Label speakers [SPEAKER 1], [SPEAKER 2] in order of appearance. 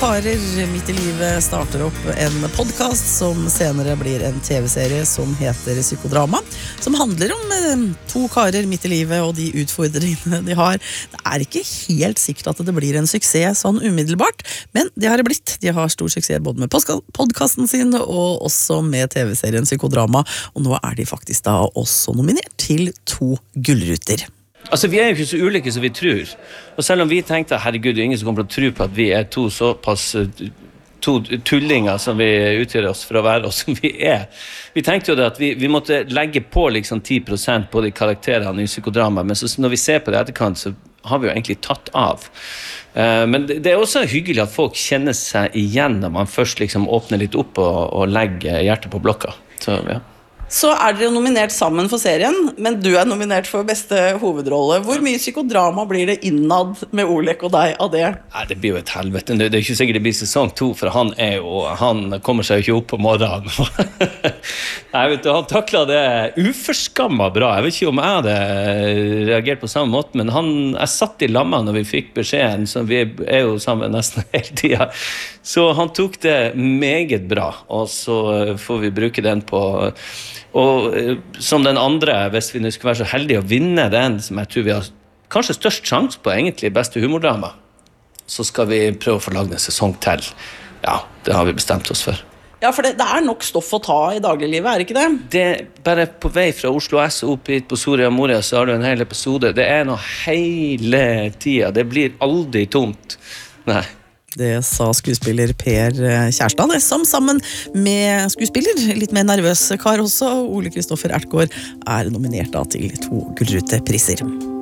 [SPEAKER 1] karer midt i livet starter opp en podcast som senere blir en TV-serie som heter Psykodrama, som handler om to karer midt i livet og de utfordringene de har. Det ikke helt sikkert at det blir en suksess sånn umiddelbart, men det har det blitt. De har stor suksess både med podcasten sin og også med TV-serien Psykodrama, og nå de faktisk da også nominert til 2 gullruter.
[SPEAKER 2] Altså, vi jo ikke så ulike som vi tror. Og selv om vi tenkte, herregud, det ingen som kommer til å tro på at vi to såpass to tullinger som vi utgjør oss for å være oss som vi Vi tenkte jo det at vi måtte legge på liksom 10% på de karakterene i Psykodrama, men så når vi ser på det etterkant, så har vi jo egentlig tatt av. Men det også hyggelig at folk kjenner seg igjen når man først liksom åpner litt opp og legger hjertet på blokka. Så, ja.
[SPEAKER 1] Så dere jo nominert sammen for serien, men du nominert for beste hovedrolle. Hvor mye psykodrama blir det innad med Olek og deg av det?
[SPEAKER 2] Nei, det blir jo et helvete. Det ikke sikkert det blir sesong 2, for han kommer seg jo ikke opp på morgenen. Nei, vet du, han taklet det uforskammet bra. Jeg vet ikke om jeg hadde reagert på samme måte, men jeg satt i lamma når vi fikk beskjeden, så vi jo sammen nesten hele tiden. Så han tok det meget bra, og så får vi bruke den på... Og som den andre, hvis vi nå skulle være så heldige å vinne den, som jeg tror vi har kanskje størst sjanse på, egentlig beste humordrama, så skal vi prøve å få laget en sesong til. Ja, det har vi bestemt oss for.
[SPEAKER 1] Ja, for det nok stoff å ta i dagliglivet, det ikke det?
[SPEAKER 2] Det bare på vei fra Oslo S opp hit på Soria Moria, så har du en hel episode. Det noe hele tiden. Det blir aldri tomt. Nei.
[SPEAKER 1] Det sa skuespiller Per Kjærstad, som sammen med skuespiller, litt mer nervøs kar også, Ole Kristoffer Ertgaard, nominert da til 2 gullrutepriser.